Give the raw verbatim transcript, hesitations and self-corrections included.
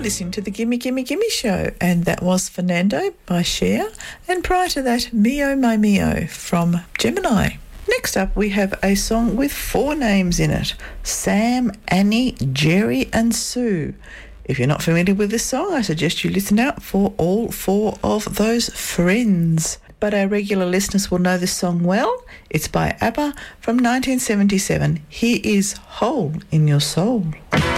listening to the Gimme Gimme Gimme Show, and that was Fernando by Cher, and prior to that, Mio My Mio from Gemini. Next up, we have a song with four names in it: Sam, Annie, Jerry and Sue. If you're not familiar with this song, I suggest you listen out for all four of those friends. But our regular listeners will know this song well. It's by ABBA from nineteen seventy-seven. Here is Hole in Your Soul.